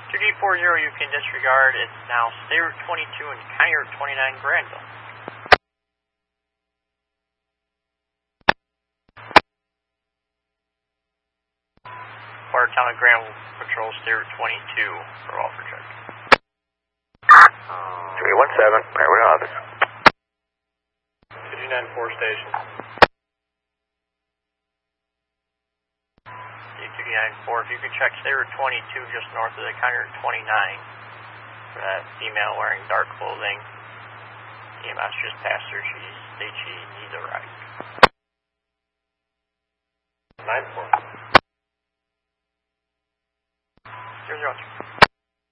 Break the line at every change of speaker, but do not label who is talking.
2D40, you can disregard. It's now State Route 22 and County Route 29, Granville. Watertown and Granville Patrol, State Route 22 for Walford check.
317, primary office.
294 station. 294, if you could check State Route 22 just north of the County Route 29 for that female wearing dark clothing. EMS just passed her. She states she needs a ride. 94. 002.